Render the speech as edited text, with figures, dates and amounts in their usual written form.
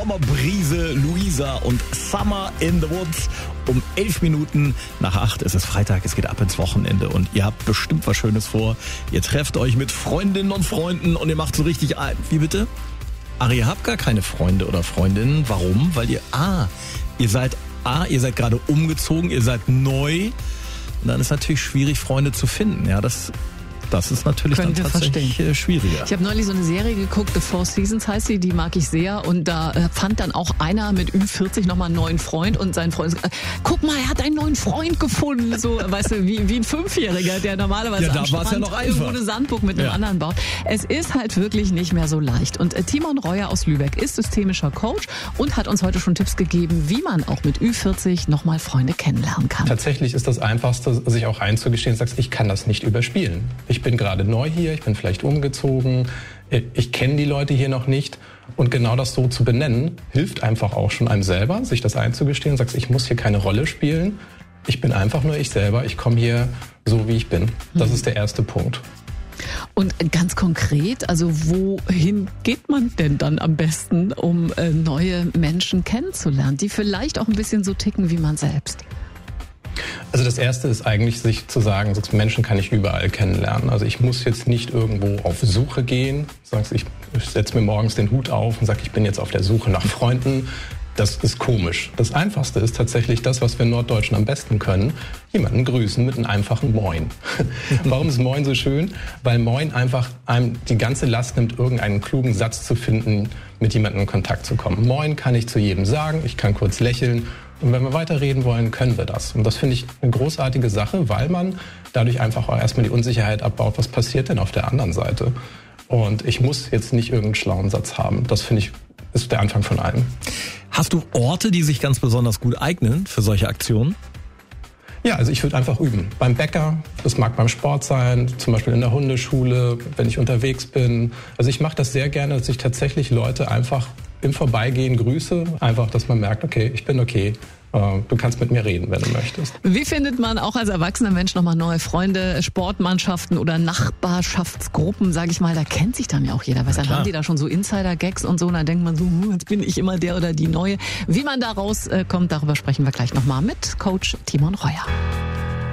Sommerbrise, Luisa und Summer in the Woods. Um 7:11 ist es Freitag, es geht ab ins Wochenende und ihr habt bestimmt was Schönes vor. Ihr trefft euch mit Freundinnen und Freunden und ihr macht so richtig ein. Wie bitte? Ach, ihr habt gar keine Freunde oder Freundinnen. Warum? Weil ihr seid gerade umgezogen, ihr seid neu. Und dann ist natürlich schwierig, Freunde zu finden. Ja, das ist natürlich dann tatsächlich schwieriger. Ich habe neulich so eine Serie geguckt, The Four Seasons heißt sie, die mag ich sehr. Und da fand dann auch einer mit Ü40 nochmal einen neuen Freund und sein Freund sagt, guck mal, er hat einen neuen Freund gefunden. So, weißt du, wie ein Fünfjähriger, der normalerweise am Strand irgendwo eine Sandburg mit einem anderen baut. Es ist halt wirklich nicht mehr so leicht. Und Timon Reuer aus Lübeck ist systemischer Coach und hat uns heute schon Tipps gegeben, wie man auch mit Ü40 nochmal Freunde kennenlernen kann. Tatsächlich ist das Einfachste, sich auch einzugestehen, sagst, ich kann das nicht überspielen. Ich bin gerade neu hier, ich bin vielleicht umgezogen, ich kenne die Leute hier noch nicht. Und genau das so zu benennen, hilft einfach auch schon einem selber, sich das einzugestehen. Sagst, ich muss hier keine Rolle spielen, ich bin einfach nur ich selber, ich komme hier so, wie ich bin. Das ist der erste Punkt. Und ganz konkret, also wohin geht man denn dann am besten, um neue Menschen kennenzulernen, die vielleicht auch ein bisschen so ticken wie man selbst? Also das Erste ist eigentlich, sich zu sagen, Menschen kann ich überall kennenlernen. Also ich muss jetzt nicht irgendwo auf Suche gehen. Ich setze mir morgens den Hut auf und sage, ich bin jetzt auf der Suche nach Freunden. Das ist komisch. Das Einfachste ist tatsächlich das, was wir in Norddeutschen am besten können. Jemanden grüßen mit einem einfachen Moin. Warum ist Moin so schön? Weil Moin einfach einem die ganze Last nimmt, irgendeinen klugen Satz zu finden, mit jemandem in Kontakt zu kommen. Moin kann ich zu jedem sagen, ich kann kurz lächeln. Und wenn wir weiterreden wollen, können wir das. Und das finde ich eine großartige Sache, weil man dadurch einfach auch erstmal die Unsicherheit abbaut, was passiert denn auf der anderen Seite. Und ich muss jetzt nicht irgendeinen schlauen Satz haben. Das finde ich, ist der Anfang von allem. Hast du Orte, die sich ganz besonders gut eignen für solche Aktionen? Ja, also ich würde einfach üben. Beim Bäcker, das mag beim Sport sein, zum Beispiel in der Hundeschule, wenn ich unterwegs bin. Also ich mache das sehr gerne, dass ich tatsächlich Leute einfach im Vorbeigehen grüße. Einfach, dass man merkt, okay, ich bin okay. Du kannst mit mir reden, wenn du möchtest. Wie findet man auch als erwachsener Mensch nochmal neue Freunde, Sportmannschaften oder Nachbarschaftsgruppen, sage ich mal, da kennt sich dann ja auch jeder. Weil dann haben die da schon so Insider-Gags und so und dann denkt man so, jetzt bin ich immer der oder die Neue. Wie man da rauskommt, darüber sprechen wir gleich nochmal mit Coach Timon Reuer.